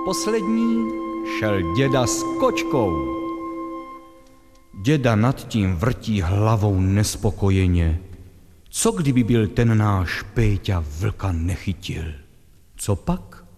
poslední šel děda s kočkou. Děda nad tím vrtí hlavou nespokojeně. Co kdyby byl ten náš Péťa vlka nechytil? Co pak?